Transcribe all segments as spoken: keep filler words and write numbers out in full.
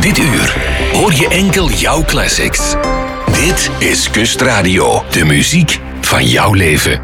Dit uur hoor je enkel jouw classics. Dit is Kustradio, de muziek van jouw leven.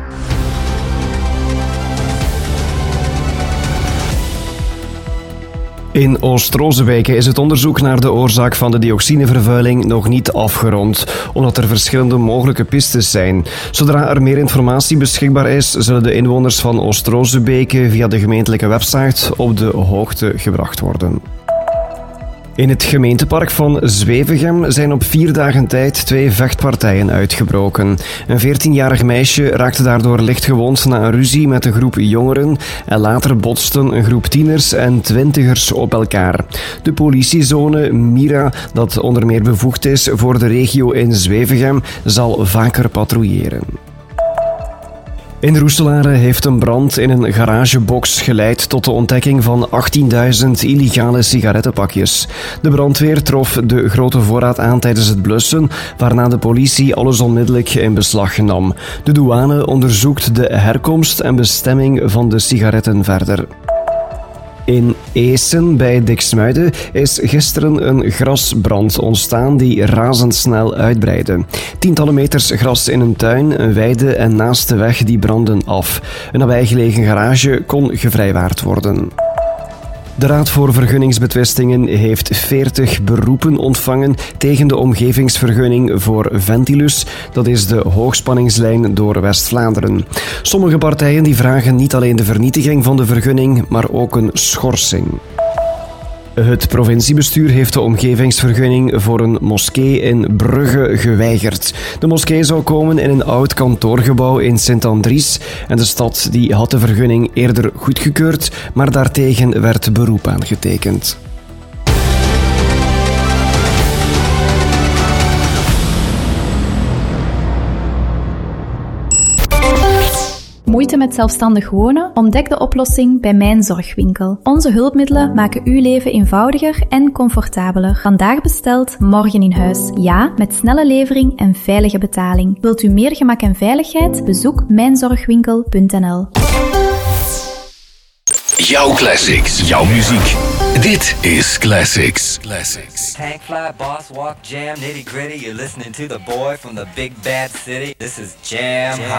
In Oost-Rozebeke is het onderzoek naar de oorzaak van de dioxinevervuiling nog niet afgerond, omdat er verschillende mogelijke pistes zijn. Zodra er meer informatie beschikbaar is, zullen de inwoners van Oost-Rozebeke via de gemeentelijke website op de hoogte gebracht worden. In het gemeentepark van Zwevegem zijn op vier dagen tijd twee vechtpartijen uitgebroken. Een veertienjarig meisje raakte daardoor licht gewond na een ruzie met een groep jongeren en later botsten een groep tieners en twintigers op elkaar. De politiezone Mira, dat onder meer bevoegd is voor de regio in Zwevegem, zal vaker patrouilleren. In Roeselare heeft een brand in een garagebox geleid tot de ontdekking van achttienduizend illegale sigarettenpakjes. De brandweer trof de grote voorraad aan tijdens het blussen, waarna de politie alles onmiddellijk in beslag nam. De douane onderzoekt de herkomst en bestemming van de sigaretten verder. In Eesen bij Diksmuide is gisteren een grasbrand ontstaan die razendsnel uitbreidde. Tientallen meters gras in een tuin, een weide en naast de weg die brandden af. Een nabijgelegen garage kon gevrijwaard worden. De Raad voor Vergunningsbetwistingen heeft veertig beroepen ontvangen tegen de omgevingsvergunning voor Ventilus. Dat is de hoogspanningslijn door West-Vlaanderen. Sommige partijen die vragen niet alleen de vernietiging van de vergunning, maar ook een schorsing. Het provinciebestuur heeft de omgevingsvergunning voor een moskee in Brugge geweigerd. De moskee zou komen in een oud kantoorgebouw in Sint-Andries en de stad die had de vergunning eerder goedgekeurd, maar daartegen werd beroep aangetekend. Moeite met zelfstandig wonen? Ontdek de oplossing bij Mijn Zorgwinkel. Onze hulpmiddelen maken uw leven eenvoudiger en comfortabeler. Vandaag besteld, morgen in huis. Ja, met snelle levering en veilige betaling. Wilt u meer gemak en veiligheid? Bezoek mijn zorgwinkel punt n l. Jouw classics, jouw muziek. Dit is Classics. Classics. Tank fly, boss walk, jam, nitty gritty. You're listening to the boy from the big bad city. This is Jam Hot.